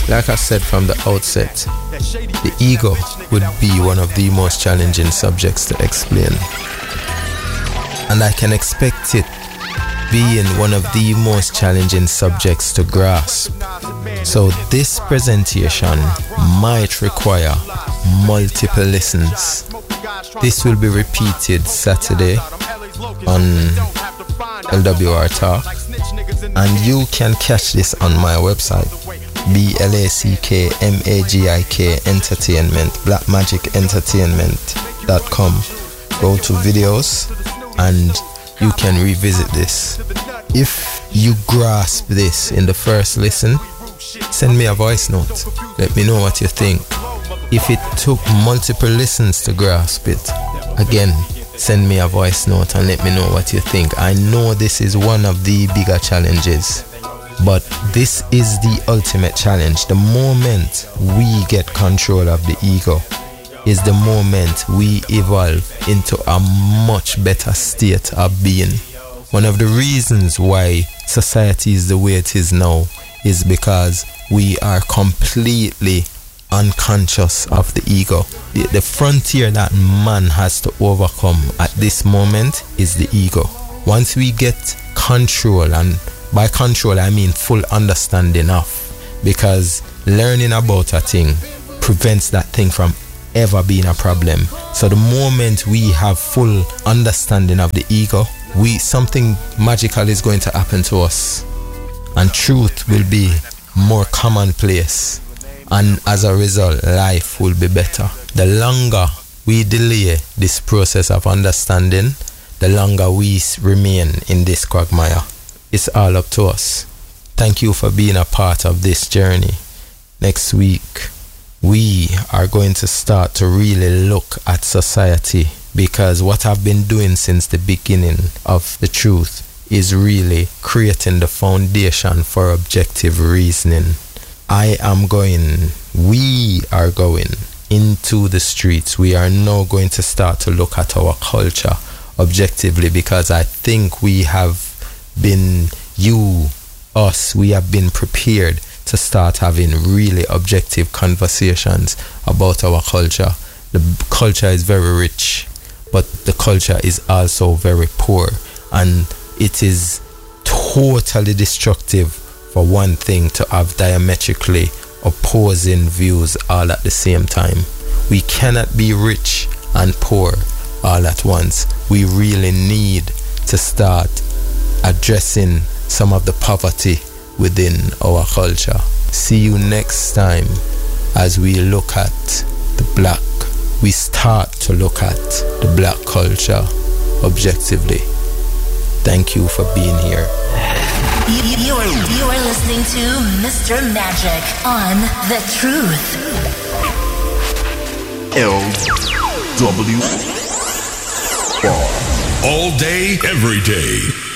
Like I said from the outset, the ego would be one of the most challenging subjects to explain. And I can expect it being one of the most challenging subjects to grasp. So this presentation might require multiple listens. This will be repeated Saturday on LWR Talk, and you can catch this on my website, BLACKMAGIK Entertainment, blackmagicentertainment.com. Go to videos and you can revisit this. If you grasp this in the first listen, send me a voice note. Let me know what you think. If it took multiple listens to grasp it, again, send me a voice note and let me know what you think. I know this is one of the bigger challenges, but this is the ultimate challenge. The moment we get control of the ego is the moment we evolve into a much better state of being. One of the reasons why society is the way it is now is because we are completely unconscious of the ego. The frontier that man has to overcome at this moment is the ego. Once we get control, and by control I mean full understanding of, because learning about a thing prevents that thing from ever being a problem. So the moment we have full understanding of the ego, something magical is going to happen to us, and truth will be more commonplace, and as a result life will be better. The longer we delay this process of understanding, the longer we remain in this quagmire. It's all up to us. Thank you for being a part of this journey. Next week we are going to start to really look at society, because what I've been doing since the beginning of the truth is really creating the foundation for objective reasoning. We are going into the streets. We are now going to start to look at our culture objectively, because I think we have been prepared to start having really objective conversations about our culture. The culture is very rich, but the culture is also very poor, and it is totally destructive for one thing to have diametrically opposing views all at the same time. We cannot be rich and poor all at once. We really need to start addressing some of the poverty within our culture. See you next time as we start to look at the black culture objectively. Thank you for being here. You are listening to Mr. Magic on The Truth. LW. All day, every day.